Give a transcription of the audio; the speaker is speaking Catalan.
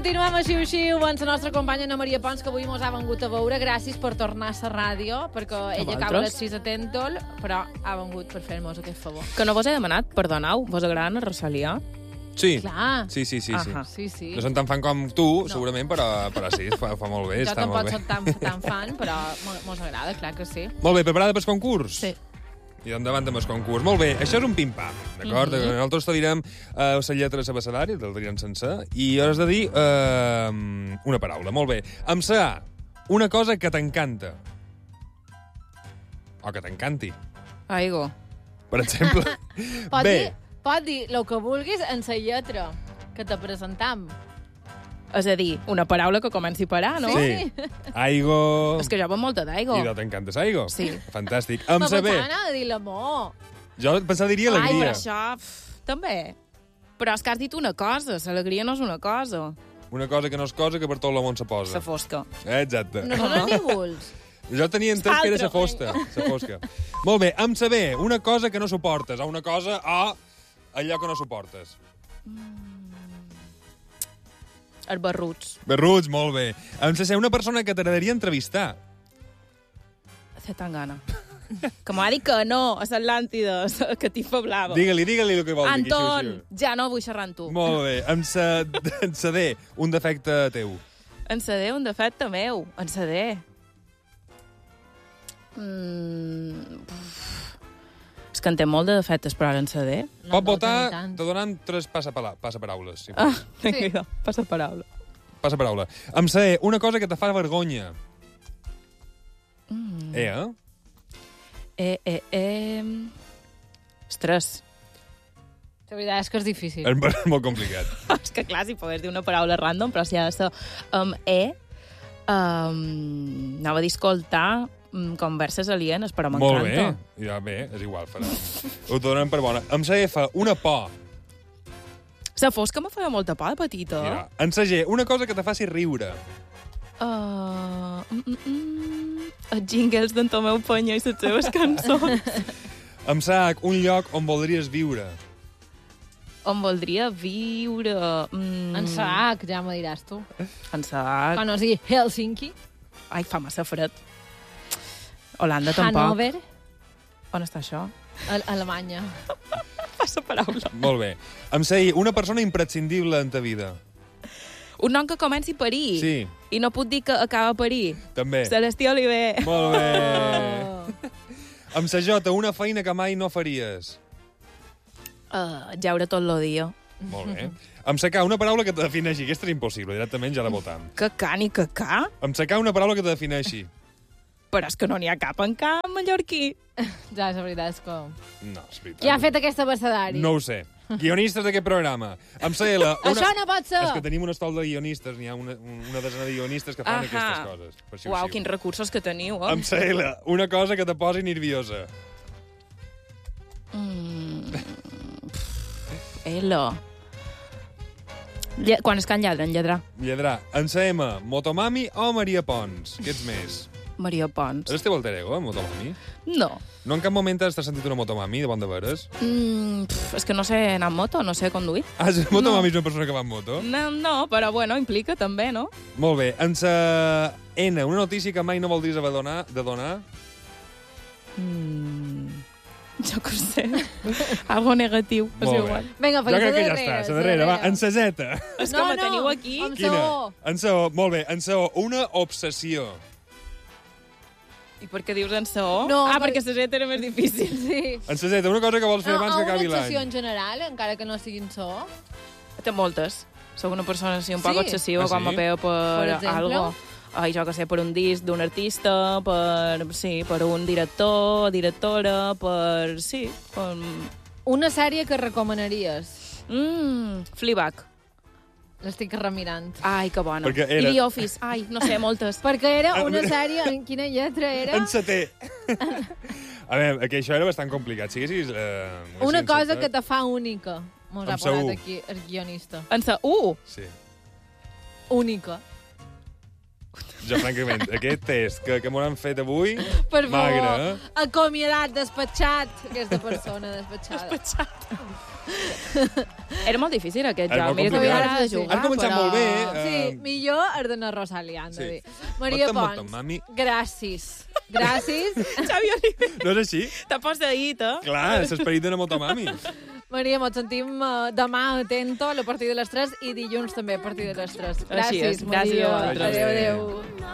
Continuem així amb la nostra companya Ana Maria Pons, que avui mos ha vengut a veure. Gràcies per tornar a la ràdio, perquè ella acaba a les 6 a Tèntol, però ha vengut per fer-nos aquest favor. Que no vos he demanat, perdoneu, vos agrada Ana Rosalia? Sí. Clar. Sí. Sí. No són tan fan com tu, segurament, però sí, fa molt bé, jo està molt bé. Jo tampoc soc tan fan, però mos agrada, clar que sí. Molt bé, preparada pel concurs? Sí. I endavant amb el concurs. Molt bé, això és un pim-pam, d'acord? Nosaltres te direm la lletra de l'abecedari, te'l direm sencer, i has de dir una paraula. Molt bé. Amb la A, una cosa que t'encanta. O que t'encanti. Aigo. Per exemple. Pot dir el que vulguis en la lletra que te presentam. És a dir, una paraula que comenci per A, no? Sí. Aigo... És que jo veig molta d'aigo. I t'encantes aigo? Sí. Fantàstic. Amb Però saber... pensava de dir l'amor. Jo pensava diria Ai, alegria. però això... també. Però és que has dit una cosa, l'alegria no és una cosa. Una cosa que no és cosa, que per tot el món se posa. La fosca. Exacte. No són anígols. Jo tenia entès que era la fosca. Molt bé, amb saber, una cosa que no suportes, o una cosa o allò que no suportes. Els barruts. Barruts, molt bé. Amb saber, una persona que t'agradaria entrevistar. Fer tan gana. Que m'ha dit que no, a l'Atlàntida, a Catifa Blava. Digue-li el que vol dir. Anton, ja no vull xerrar amb tu. Molt bé. Amb saber, un defecte teu. En saber, un defecte meu. En saber. És que en té molt de defectes, però ara en saber. Pot votar, te donen 3 passaparaules. Si vinga, passa paraula. Passaparaula. Amb saber, una cosa que te fa vergonya. Ostres. La veritat és que és difícil. És molt complicat. És que clar, si pogués dir una paraula random, però si ha de ser anava a dir escoltar converses alienes, però m'encanta. Molt bé. Ja, bé, és igual. Ho donen per bona. Amb la F, una por. La fosca me feia molta por de petita. Mira, en la G, una cosa que te faci riure. Els jingles d'en Tomeu Penya i les seves cançons. Amb la H, un lloc on voldries viure. On voldria viure... En Sac, ja m'ho diràs tu. En Sac. Quan no sigui Helsinki. Ai, fa massa fred. Holanda tampoc. Hannover. On està això? Alemanya. Passa paraula. Molt bé. Amb la I, una persona imprescindible en ta vida. Un nom que comenci per I. Sí. I no puc dir que acaba per I. També. Celestí Oliver. Molt bé. Amb la J, una feina que mai no faries. Jaure tot el dia. Molt bé. Amb la K, una paraula que te defineixi. Aquesta és impossible, directament ja la votam. Cacà ni cacà? Amb la K, una paraula que te defineixi. Però és que no n'hi ha cap en cap mallorquí. Ja, la veritat és que... No, és veritat. Qui ha fet aquest abecedari? No ho sé. Guionistes d'aquest programa. Amb la L... Això no pot ser! És que tenim un estol de guionistes, n'hi ha una desena de guionistes que fan aquestes coses. Per si Uau, quins recursos que teniu, eh? Amb la L, una cosa que te posi nerviosa. L. Quan es can lladren, lladrar. Lladrar. Amb la M, Motomami o Maria Pons? Què ets més? Maria Pons. És el teu alter ego, Motomami? No. No en cap moment t'has sentit una Motomami, de bon de veres? És que no sé anar amb moto, no sé conduir. Ah, Motomami és una persona que va amb moto? No, però bueno, implica també, no? Molt bé. Amb la N, una notícia que mai no voldries haver de donar? Jo que ho sé. Algo negatiu. Molt bé. Vinga, Jo crec que ja està, la darrera. Va, en la Z. És que me teniu aquí. amb sa O. En sa O, molt bé. En sa O, una obsessió. I per què dius en sa O? No, perquè la Z era més difícil. Sí. En sa Z, una cosa que vols fer abans que acabi una obsessió l'any. en general, encara que no siguin sa O. Té moltes. Soc una persona així un poc obsessiva Ah, sí? quan me pego per exemple? algo. Ai, jo que sé, per un disc d'un artista, per un director, directora, per... Sí, per... Una sèrie que recomanaries? Fleabag. L'estic remirant. Ai, que bona. Perquè era- I The Office. Ai, no sé, moltes. Perquè era una sèrie... En quina lletra era? En sa T. A veure, que això era bastant complicat. Si haguessis... Una cosa que te fa única. Mos ha Amb sa U. posat aquí el guionista. En sa U. Sí. Única. Jo, francament, aquest test que m'ho han fet avui, Per magre, favor, acomiadat, despatxat, aquesta persona despatxada. Era molt difícil aquest Era joc. molt Mira que complicat. m'agrada jugar. Has començat però... molt bé. Sí, Sí, millor és de la Rosalia, han de dir. Maria Pons, mami. gràcies. Gràcies. Xavi Oliver. No és així? T'ha poseït, eh? Clar, és l'esperit de la Motomami. Maria, ens sentim demà atento a partir de les 3 i dilluns també a partir de les 3. Gràcies, Maria. gràcies a vosaltres. Adéu.